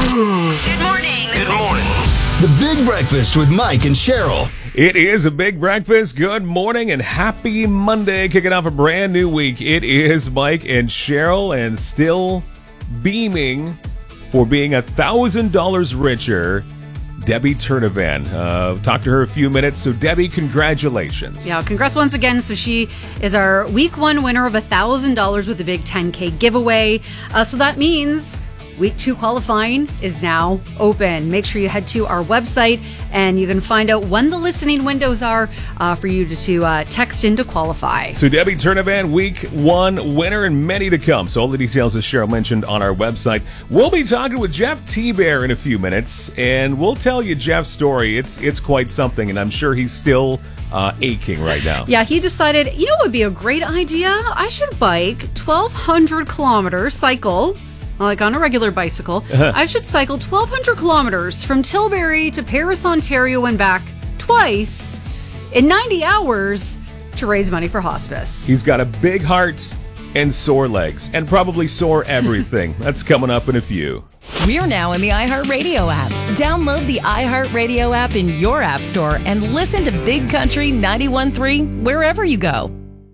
Good morning. Good morning. The Big Breakfast with Mike and Cheryl. It is a big breakfast. Good morning and happy Monday. Kicking off a brand new week. It is Mike and Cheryl, and still beaming for being $1,000 richer, Debbie Turnavan. Talked to her a few minutes. So, Debbie, congratulations. Yeah, congrats once again. So she is our week one winner of $1,000 with the big 10K giveaway. So that means week two qualifying is now open. Make sure you head to our website and you can find out when the listening windows are for you to text in to qualify. So Debbie Turnavan, week one winner, and many to come. So all the details, as Cheryl mentioned, on our website. We'll be talking with Jeff T-Bear in a few minutes, and we'll tell you Jeff's story. It's quite something, and I'm sure he's still aching right now. Yeah, he decided, what would be a great idea? I should bike 1,200 kilometers, cycle, like on a regular bicycle. I should cycle 1,200 kilometers from Tilbury to Paris, Ontario, and back twice in 90 hours to raise money for hospice. He's got a big heart and sore legs, and probably sore everything. That's coming up in a few. We're now in the iHeartRadio app. Download the iHeartRadio app in your app store and listen to Big Country 91.3 wherever you go.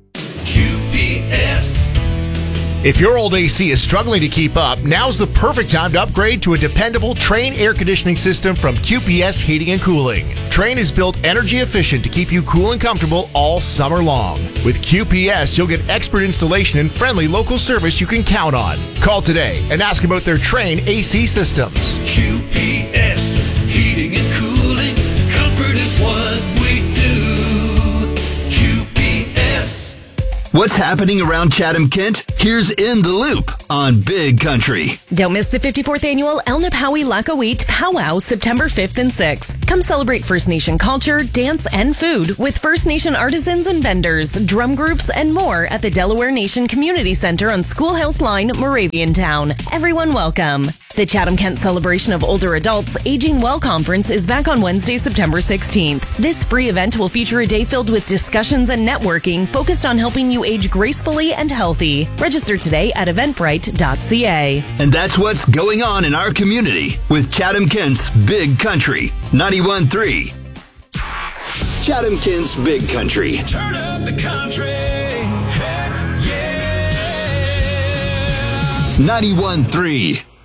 QPS. If your old AC is struggling to keep up, now's the perfect time to upgrade to a dependable Trane air conditioning system from QPS Heating and Cooling. Trane is built energy efficient to keep you cool and comfortable all summer long. With QPS, you'll get expert installation and friendly local service you can count on. Call today and ask about their Trane AC systems. QPS Heating and Cooling. Comfort is what we do. QPS. What's happening around Chatham-Kent? Here's In the Loop on Big Country. Don't miss the 54th annual El Napawi Lakawit Powwow, September 5th and 6th. Come celebrate First Nation culture, dance, and food with First Nation artisans and vendors, drum groups, and more at the Delaware Nation Community Center on Schoolhouse Line, Moraviantown. Everyone welcome. The Chatham-Kent Celebration of Older Adults Aging Well Conference is back on Wednesday, September 16th. This free event will feature a day filled with discussions and networking focused on helping you age gracefully and healthy. Register today at eventbrite.ca. And that's what's going on in our community with Chatham-Kent's Big Country 91.3. Chatham-Kent's Big Country. Turn up the country. Heck yeah. 91.3.